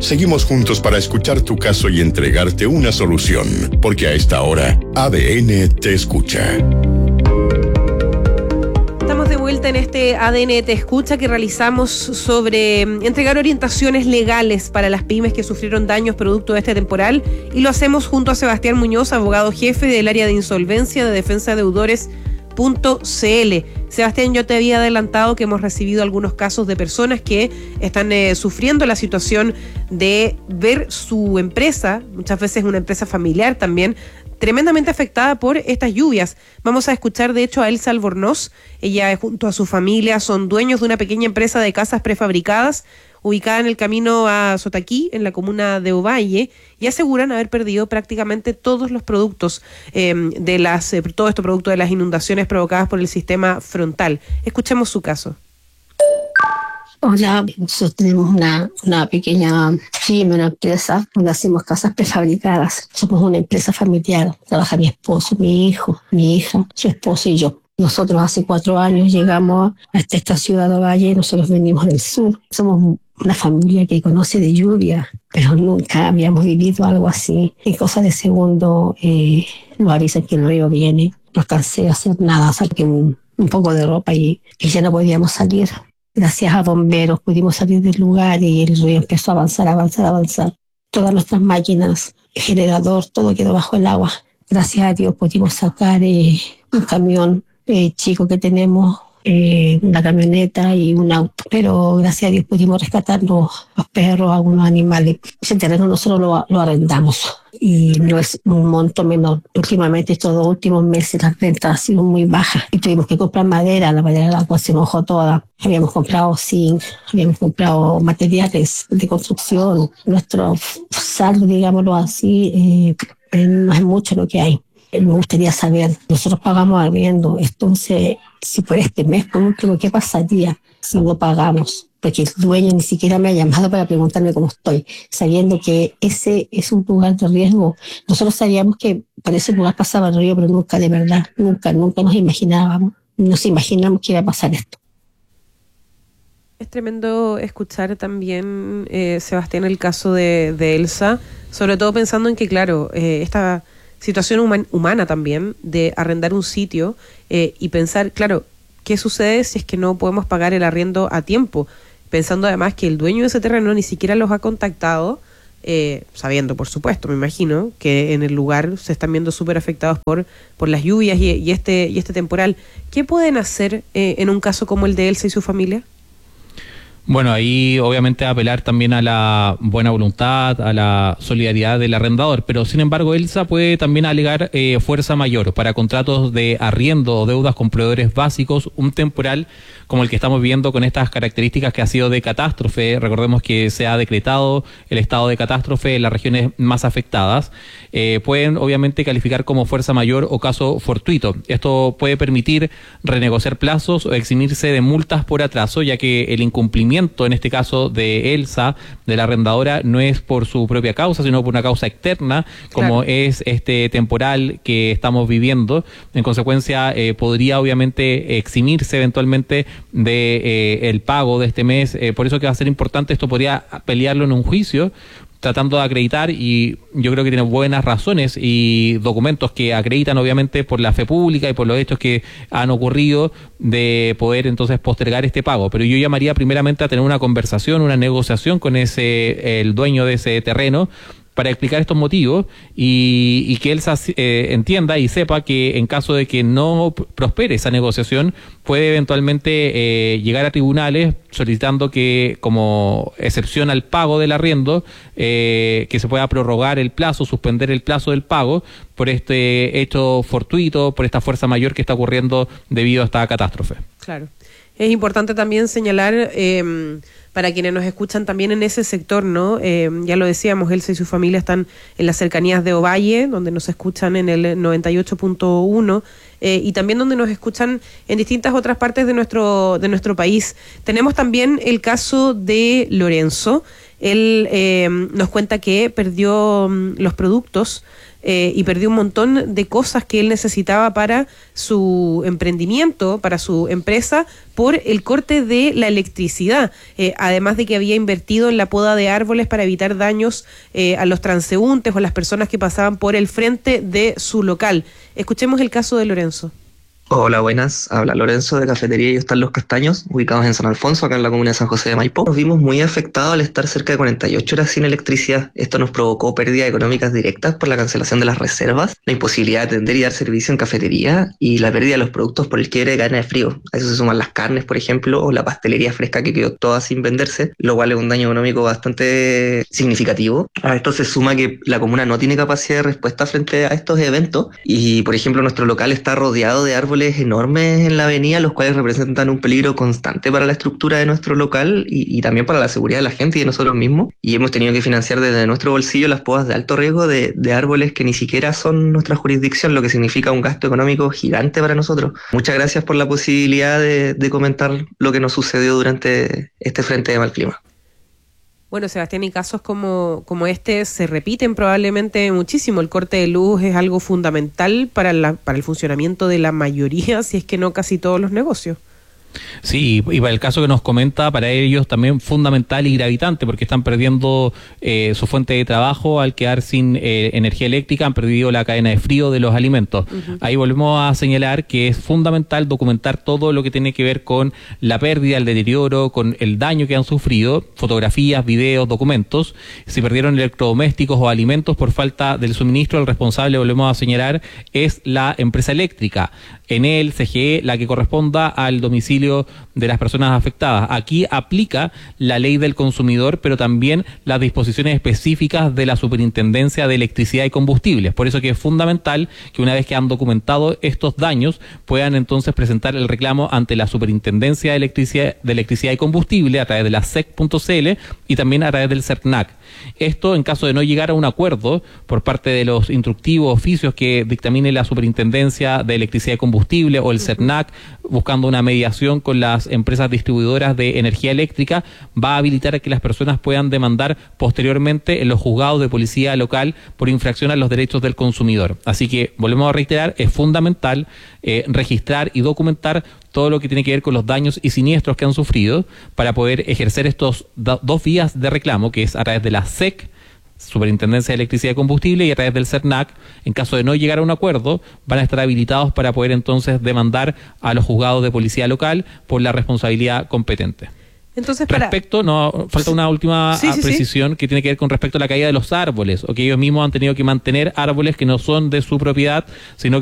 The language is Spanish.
Seguimos juntos para escuchar tu caso y entregarte una solución, porque a esta hora, ADN te escucha. Estamos de vuelta en este ADN Te Escucha que realizamos sobre entregar orientaciones legales para las pymes que sufrieron daños producto de este temporal, y lo hacemos junto a Sebastián Muñoz, abogado jefe del área de insolvencia de Defensa de Deudores.cl. Sebastián, yo te había adelantado que hemos recibido algunos casos de personas que están sufriendo la situación de ver su empresa, muchas veces una empresa familiar también, tremendamente afectada por estas lluvias. Vamos a escuchar de hecho a Elsa Albornoz. Ella junto a su familia son dueños de una pequeña empresa de casas prefabricadas ubicada en el camino a Sotaquí, en la comuna de Ovalle, y aseguran haber perdido prácticamente todos los productos todo esto producto de las inundaciones provocadas por el sistema frontal. Escuchemos su caso. Hola, nosotros tenemos una pequeña empresa donde hacemos casas prefabricadas. Somos una empresa familiar. Trabaja mi esposo, mi hijo, mi hija, su esposo y yo. Nosotros hace 4 años llegamos a esta ciudad de Ovalle. Nosotros venimos del sur. Somos una familia que conoce de lluvia, pero nunca habíamos vivido algo así. En cosa de segundo nos avisan que el río viene. No alcancé a hacer nada, saqué un poco de ropa y ya no podíamos salir. Gracias a bomberos pudimos salir del lugar y el río empezó a avanzar. Todas nuestras máquinas, el generador, todo quedó bajo el agua. Gracias a Dios pudimos sacar un camión chico que tenemos, una camioneta y un auto. Pero gracias a Dios pudimos rescatar los perros, algunos animales. Ese terreno nosotros lo arrendamos y no es un monto menor. Últimamente, estos 2 últimos meses, las rentas han sido muy bajas y tuvimos que comprar madera. La madera del agua se mojó toda. Habíamos comprado zinc, habíamos comprado materiales de construcción. Nuestro saldo, digámoslo así, no es mucho lo que hay. Me gustaría saber, nosotros pagamos arriendo, entonces, si por este mes, por último, ¿qué pasaría si no pagamos? Porque el dueño ni siquiera me ha llamado para preguntarme cómo estoy, sabiendo que ese es un lugar de riesgo. Nosotros sabíamos que por ese lugar pasaba el río, pero nunca, de verdad, nunca nos imaginamos que iba a pasar esto. Es tremendo escuchar también, Sebastián, el caso de Elsa, sobre todo pensando en que, claro, esta situación humana también, de arrendar un sitio y pensar, claro, ¿qué sucede si es que no podemos pagar el arriendo a tiempo? Pensando además que el dueño de ese terreno ni siquiera los ha contactado, sabiendo, por supuesto, me imagino, que en el lugar se están viendo súper afectados por las lluvias y este temporal. ¿Qué pueden hacer en un caso como el de Elsa y su familia? Bueno, ahí obviamente apelar también a la buena voluntad, a la solidaridad del arrendador, pero sin embargo Elsa puede también alegar fuerza mayor para contratos de arriendo o deudas con proveedores básicos, un temporal como el que estamos viendo con estas características que ha sido de catástrofe. Recordemos que se ha decretado el estado de catástrofe en las regiones más afectadas. Pueden obviamente calificar como fuerza mayor o caso fortuito. Esto puede permitir renegociar plazos o eximirse de multas por atraso, ya que el incumplimiento, en este caso de Elsa, de la arrendadora, no es por su propia causa, sino por una causa externa, como es este temporal que estamos viviendo. En consecuencia, podría obviamente eximirse eventualmente de el pago de este mes. Por eso que va a ser importante, esto podría pelearlo en un juicio, tratando de acreditar, y yo creo que tiene buenas razones y documentos que acreditan obviamente por la fe pública y por los hechos que han ocurrido, de poder entonces postergar este pago. Pero yo llamaría primeramente a tener una conversación, una negociación con el dueño de ese terreno, para explicar estos motivos y que él entienda y sepa que en caso de que no prospere esa negociación, puede eventualmente llegar a tribunales solicitando que, como excepción al pago del arriendo, que se pueda prorrogar el plazo, suspender el plazo del pago por este hecho fortuito, por esta fuerza mayor que está ocurriendo debido a esta catástrofe. Claro. Es importante también señalar, para quienes nos escuchan también en ese sector, ¿no? Ya lo decíamos, Elsa y su familia están en las cercanías de Ovalle, donde nos escuchan en el 98.1, y también donde nos escuchan en distintas otras partes de nuestro país. Tenemos también el caso de Lorenzo. Él nos cuenta que perdió los productos y perdió un montón de cosas que él necesitaba para su emprendimiento, para su empresa, por el corte de la electricidad, además de que había invertido en la poda de árboles para evitar daños a los transeúntes o a las personas que pasaban por el frente de su local. Escuchemos el caso de Lorenzo. Hola, buenas. Habla Lorenzo de Cafetería y Hostal Los Castaños, ubicados en San Alfonso, acá en la comuna de San José de Maipo. Nos vimos muy afectados al estar cerca de 48 horas sin electricidad. Esto nos provocó pérdidas económicas directas por la cancelación de las reservas, la imposibilidad de atender y dar servicio en cafetería y la pérdida de los productos por el quiebre de cadena de frío. A eso se suman las carnes, por ejemplo, o la pastelería fresca que quedó toda sin venderse, lo cual es un daño económico bastante significativo. A esto se suma que la comuna no tiene capacidad de respuesta frente a estos eventos y, por ejemplo, nuestro local está rodeado de árboles enormes en la avenida, los cuales representan un peligro constante para la estructura de nuestro local y también para la seguridad de la gente y de nosotros mismos. Y hemos tenido que financiar desde nuestro bolsillo las podas de alto riesgo de árboles que ni siquiera son nuestra jurisdicción, lo que significa un gasto económico gigante para nosotros. Muchas gracias por la posibilidad de comentar lo que nos sucedió durante este frente de mal clima. Bueno, Sebastián, y casos como este se repiten probablemente muchísimo. El corte de luz es algo fundamental para el funcionamiento de la mayoría, si es que no casi todos los negocios. Sí, y para el caso que nos comenta, para ellos también fundamental y gravitante, porque están perdiendo su fuente de trabajo al quedar sin energía eléctrica, han perdido la cadena de frío de los alimentos. Uh-huh. Ahí volvemos a señalar que es fundamental documentar todo lo que tiene que ver con la pérdida, el deterioro, con el daño que han sufrido, fotografías, videos, documentos. Si perdieron electrodomésticos o alimentos por falta del suministro, el responsable, volvemos a señalar, es la empresa eléctrica. Enel, CGE, la que corresponda al domicilio de las personas afectadas. Aquí aplica la ley del consumidor, pero también las disposiciones específicas de la Superintendencia de Electricidad y Combustibles. Por eso que es fundamental que una vez que han documentado estos daños, puedan entonces presentar el reclamo ante la Superintendencia de Electricidad y Combustible a través de la SEC.cl y también a través del CERNAC. Esto en caso de no llegar a un acuerdo por parte de los instructivos oficios que dictamine la Superintendencia de Electricidad y Combustible o el CERNAC, buscando una mediación con las empresas distribuidoras de energía eléctrica, va a habilitar a que las personas puedan demandar posteriormente en los juzgados de policía local por infracción a los derechos del consumidor. Así que, volvemos a reiterar, es fundamental registrar y documentar todo lo que tiene que ver con los daños y siniestros que han sufrido para poder ejercer estos dos vías de reclamo, que es a través de la SEC, Superintendencia de Electricidad y Combustible, y a través del CERNAC. En caso de no llegar a un acuerdo, van a estar habilitados para poder entonces demandar a los juzgados de policía local por la responsabilidad competente. Entonces, falta una última precisión que tiene que ver con respecto a la caída de los árboles, o que ellos mismos han tenido que mantener árboles que no son de su propiedad, sino que